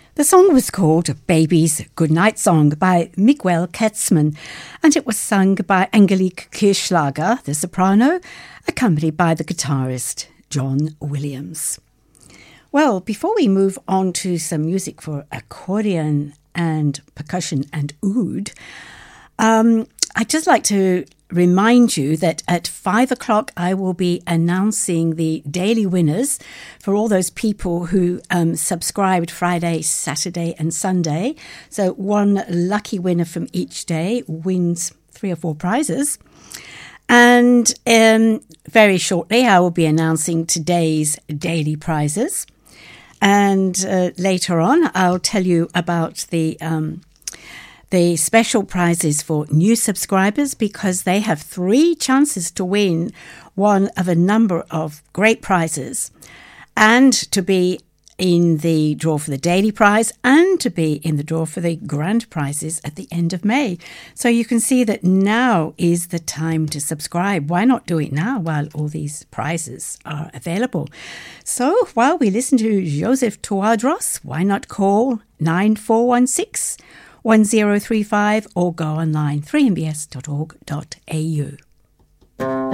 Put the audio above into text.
The song was called Baby's Goodnight Song by Miguel Katzman, and it was sung by Angelique Kirschlager, the soprano, accompanied by the guitarist John Williams. Well, before we move on to some music for accordion and percussion and oud, I'd just like to remind you that at 5 o'clock I will be announcing the daily winners for all those people who subscribed Friday, Saturday and Sunday. So one lucky winner from each day wins 3 or 4 prizes. And very shortly I will be announcing today's daily prizes. And later on I'll tell you about the special prizes for new subscribers, because they have 3 chances to win one of a number of great prizes, and to be in the draw for the daily prize and to be in the draw for the grand prizes at the end of May. So you can see that now is the time to subscribe. Why not do it now while all these prizes are available? So while we listen to Joseph Tawadros, why not call 9416 1035 or go online 3mbs.org.au.